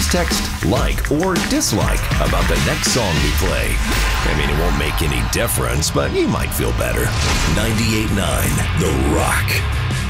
Just text like or dislike about the next song we play. I mean, it won't make any difference, but you might feel better. 98.9 The Rock.